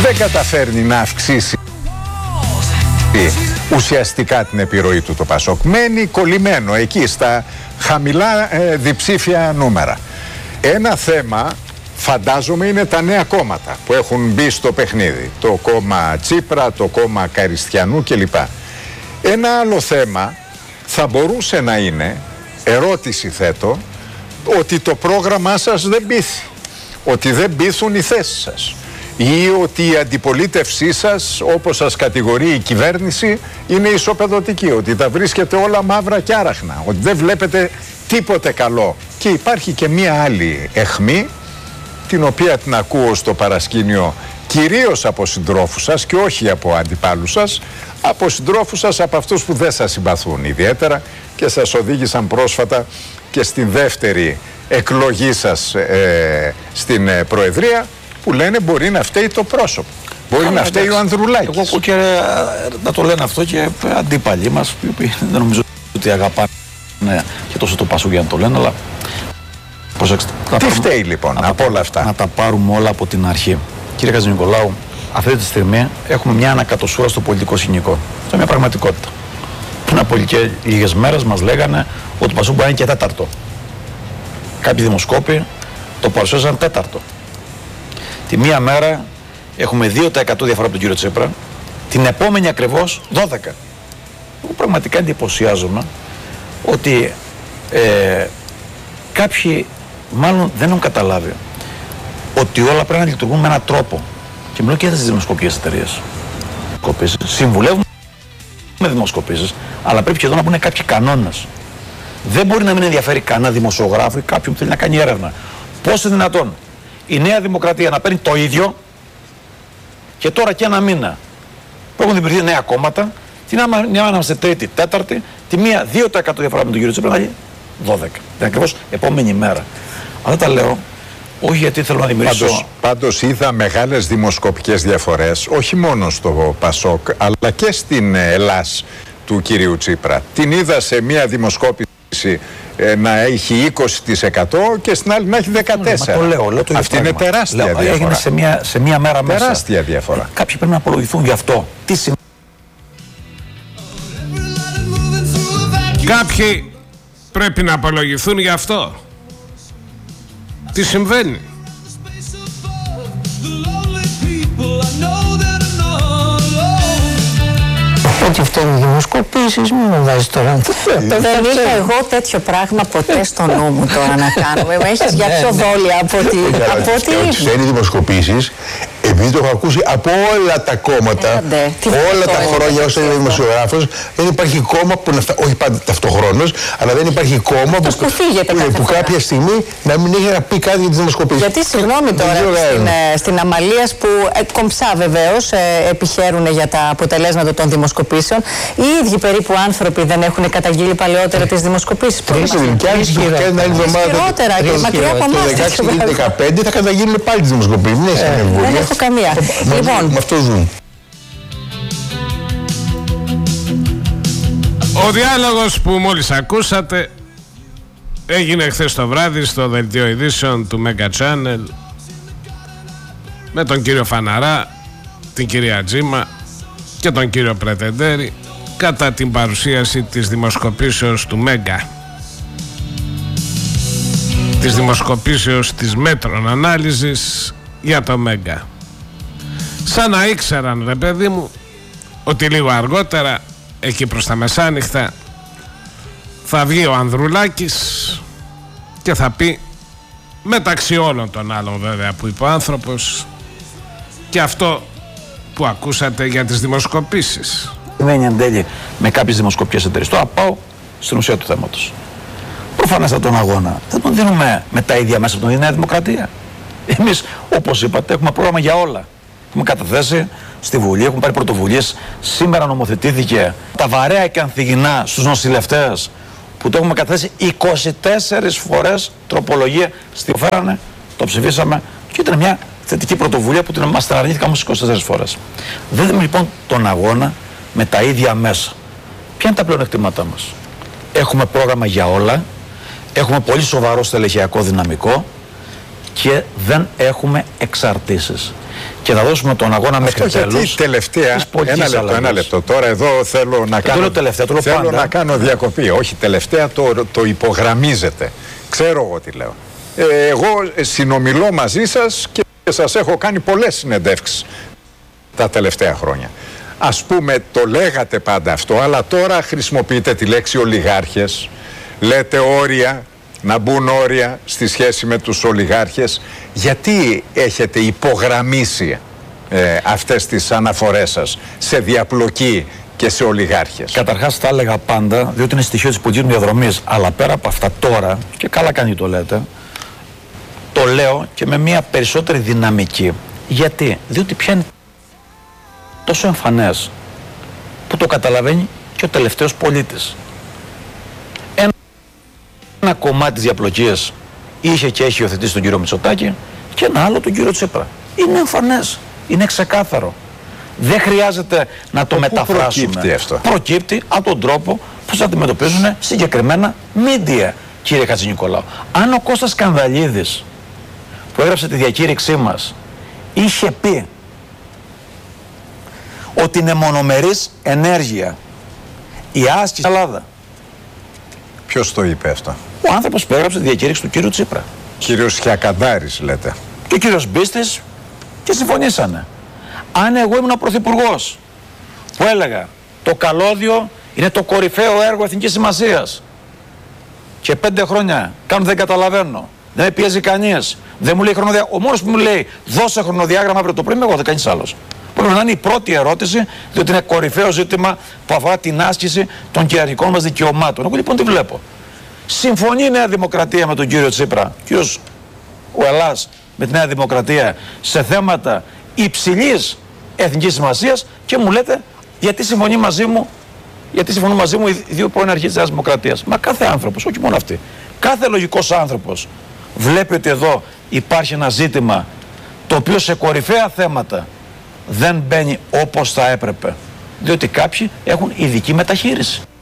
δεν καταφέρνει να αυξήσει ουσιαστικά την επιρροή του το ΠΑΣΟΚ. Μένει κολλημένο εκεί στα χαμηλά διψήφια νούμερα. Ένα θέμα φαντάζομαι είναι τα νέα κόμματα που έχουν μπει στο παιχνίδι. Το κόμμα Τσίπρα, το κόμμα Καριστιανού κλπ. Ένα άλλο θέμα θα μπορούσε να είναι, ερώτηση θέτω, ότι το πρόγραμμά σας δεν πείθει, ότι δεν πείθουν οι θέσεις σας ή ότι η αντιπολίτευσή σας, όπως σας κατηγορεί η κυβέρνηση, είναι ισοπεδωτική, ότι τα βρίσκετε όλα μαύρα και άραχνα, ότι δεν βλέπετε τίποτε καλό. Και υπάρχει και μία άλλη αιχμή, την οποία την ακούω στο παρασκήνιο κυρίως από συντρόφους σας και όχι από αντιπάλους σας, από συντρόφους σας, από αυτούς που δεν σας συμπαθούν ιδιαίτερα και σας οδήγησαν πρόσφατα και στην δεύτερη εκλογή σας στην Προεδρία, που λένε μπορεί να φταίει το πρόσωπο, μπορεί να φταίει ο Ανδρουλάκης. Εγώ ακούω και να το λένε αυτό και αντίπαλοι μας, οι οποίοι δεν νομίζω ότι αγαπάνε και τόσο το Πασόκ για να το λένε, αλλά προσέξτε. Τι φταίει λοιπόν από όλα αυτά? Να τα πάρουμε όλα από την αρχή. Κύριε Χατζηνικολάου, αυτή τη στιγμή έχουμε μια ανακατοσούρα στο πολιτικό σκηνικό. Αυτό είναι μια πραγματικότητα. Πριν από λίγες μέρες μας λέγανε ότι το Πασόκ μπορεί να είναι και τέταρτο. Κάποιοι δημοσκόποι το παρουσίαζαν τέταρτο. Τη μία μέρα έχουμε 2% διαφορά από τον κύριο Τσίπρα, την επόμενη ακριβώς 12%. Εγώ πραγματικά εντυπωσιάζομαι ότι κάποιοι μάλλον δεν έχουν καταλάβει ότι όλα πρέπει να λειτουργούν με έναν τρόπο. Και μιλώ και για τις δημοσκοπικές εταιρείες. Συμβουλεύουμε με δημοσκοπήσεις, αλλά πρέπει και εδώ να πούνε κάποιοι κανόνες. Δεν μπορεί να μην ενδιαφέρει κανένα δημοσιογράφο ή κάποιον που θέλει να κάνει έρευνα. Πώς είναι δυνατόν η Νέα Δημοκρατία να παίρνει το ίδιο και τώρα και ένα μήνα που έχουν δημιουργηθεί νέα κόμματα, την άμα είμαστε τρίτη, τέταρτη, τη μία 2% διαφορά με τον κύριο Τσίπρα να γίνει 12%. Είναι ακριβώς επόμενη μέρα. Αλλά τα λέω όχι γιατί θέλω να δημιουργήσω. Πάντως είδα μεγάλες δημοσκοπικές διαφορές, όχι μόνο στο Πασόκ, αλλά και στην Ελλάς του κυρίου Τσίπρα. Την είδα σε μία δημοσκόπηση να έχει 20% και στην άλλη να έχει 14%. Το λέω, αυτή είναι τεράστια διαφορά. Έγινε σε μία μέρα μέσα. Τεράστια διαφορά. Κάποιοι πρέπει να απολογηθούν γι' αυτό. Τι σημαίνει? Κάποιοι πρέπει να απολογηθούν γι' αυτό. Τι συμβαίνει? Ότι φταίνουν οι δημοσκοπήσεις, μην με βάζεις τώρα. Δεν είχα εγώ τέτοιο πράγμα ποτέ στο νου μου τώρα να κάνουμε. Με έχεις για πιο δόλια από ό,τι ότι φταίνουν οι δημοσκοπήσεις, επειδή το έχω ακούσει από όλα τα κόμματα, όλα τα χρόνια όσο είμαι δημοσιογράφος, δεν υπάρχει κόμμα που να φτάσει, όχι πάντα ταυτοχρόνως, αλλά δεν υπάρχει κόμμα που κάποια στιγμή να μην έχει να πει κάτι για τις δημοσκοπήσεις. Γιατί συγγνώμη τώρα, στην Αμαλίας που κομψά βεβαίως επιχαίρουν για τα αποτελέσματα των δημοσκοπήσεων, οι ίδιοι περίπου άνθρωποι δεν έχουν καταγγείλει παλαιότερα τις δημοσκοπήσεις. Και άλλοι την άλλη εβδομάδα το 16-15 θα καταγγείλουν πάλι τις δημοσκοπήσεις. Δεν έχω καμία. Λοιπόν, με αυτό ζουν. Ο διάλογος που μόλις ακούσατε έγινε χθες το βράδυ στο δελτίο ειδήσεων του Mega Channel με τον κύριο Φαναρά, την κυρία Τζίμα και τον κύριο Πρετεντέρη κατά την παρουσίαση της δημοσκοπήσεως του Μέγκα, της δημοσκοπήσεως της μέτρων ανάλυσης για το Μέγκα. Σαν να ήξεραν, ρε παιδί μου, ότι λίγο αργότερα, εκεί προς τα μεσάνυχτα, θα βγει ο Ανδρουλάκης και θα πει, μεταξύ όλων των άλλων βέβαια που είπε ο άνθρωπος, και αυτό που ακούσατε για τις δημοσκοπήσεις. Δεν είναι εν τέλει με κάποιες δημοσκοπικές εταιρείες. Τώρα πάω στην ουσία του θέματος. Προφανώς τον αγώνα δεν τον δίνουμε με τα ίδια μέσα από την Νέα Δημοκρατία. Εμείς, όπως είπατε, έχουμε πρόγραμμα για όλα. Έχουμε καταθέσει στη Βουλή, έχουμε πάρει πρωτοβουλίες. Σήμερα νομοθετήθηκε τα βαρέα και ανθυγινά στους νοσηλευτές, που το έχουμε καταθέσει 24 φορές τροπολογία. Στη φέρανε, το ψηφίσαμε και ήταν μια θετική πρωτοβουλία που μας την αρνήθηκαν όμως 24 φορές. Δεν δίνουμε λοιπόν τον αγώνα με τα ίδια μέσα. Ποια είναι τα πλεονεκτήματά μας? Έχουμε πρόγραμμα για όλα, έχουμε πολύ σοβαρό στελεχειακό δυναμικό και δεν έχουμε εξαρτήσεις. και να δώσουμε τον αγώνα μέχρι τέλους. Γιατί τελευταία, ένα λεπτό, τώρα εδώ θέλω να κάνω διακοπή. Όχι, τελευταία το υπογραμμίζετε. Ξέρω εγώ τι λέω. Εγώ συνομιλώ μαζί σας και σας έχω κάνει πολλές συνεντεύξεις τα τελευταία χρόνια. Ας πούμε, το λέγατε πάντα αυτό, αλλά τώρα χρησιμοποιείτε τη λέξη ολιγάρχες, λέτε όρια, να μπουν όρια στη σχέση με τους ολιγάρχες. Γιατί έχετε υπογραμμίσει αυτές τις αναφορές σας σε διαπλοκή και σε ολιγάρχες? Καταρχάς τα έλεγα πάντα, διότι είναι στοιχείο της πολιτικής διαδρομής, αλλά πέρα από αυτά τώρα, και καλά κάνει το λέτε, το λέω και με μια περισσότερη δυναμική. Γιατί? Διότι πια είναι τόσο εμφανές που το καταλαβαίνει και ο τελευταίος πολίτης. Ένα κομμάτι της διαπλοκής είχε και έχει υιοθετήσει τον κύριο Μητσοτάκη και ένα άλλο τον κύριο Τσίπρα. Είναι εμφανές, είναι ξεκάθαρο. Δεν χρειάζεται να το μεταφράσουμε. Προκύπτει αυτό? Προκύπτει από τον τρόπο που θα αντιμετωπίζουν συγκεκριμένα media, κύριε Χατζηνικολάου. Αν ο Κώστας Κανδαλίδης, που έγραψε τη διακήρυξή μας, είχε πει ότι είναι μονομερής ενέργεια η άσκηση στην Ελλάδα. Ποιος το είπε αυτό? Ο άνθρωπος που έγραψε τη διακήρυξη του κύριου Τσίπρα. Κύριος Χιακαντάρης λέτε. Και ο κύριος Μπίστης, και συμφωνήσανε. Αν εγώ ήμουν πρωθυπουργός που έλεγα το καλώδιο είναι το κορυφαίο έργο εθνικής σημασίας και 5 χρόνια κάνω δεν καταλαβαίνω, δεν με πιέζει κανείς, δεν μου λέει χρονοδιάγραμμα, ο μόνος που μου λέει δώσε χρονοδιάγραμμα αύριο το πρωί, εγώ δεν κανείς άλλος. Πρέπει να είναι η πρώτη ερώτηση, διότι είναι κορυφαίο ζήτημα που αφορά την άσκηση των κυριαρχικών μας δικαιωμάτων. Εγώ λοιπόν τι βλέπω? Συμφωνεί η Νέα Δημοκρατία με τον κύριο Τσίπρα, κύριος ο Ελλάς με τη Νέα Δημοκρατία σε θέματα υψηλής εθνικής σημασίας και μου λέτε γιατί συμφωνούν μαζί μου οι δύο πρώην αρχές της Νέας Δημοκρατίας. Μα κάθε άνθρωπος, όχι μόνο αυτοί, κάθε λογικός άνθρωπος βλέπει ότι εδώ υπάρχει ένα ζήτημα το οποίο σε κορυφαία θέματα δεν μπαίνει όπως θα έπρεπε, διότι κάποιοι έχουν ειδική μεταχείριση.